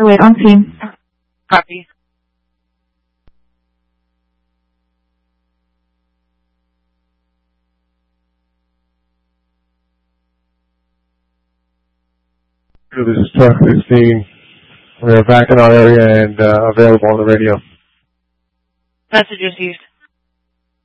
wait on scene. Copy. This is Truck 16. We're back in our area and available on the radio. Message received.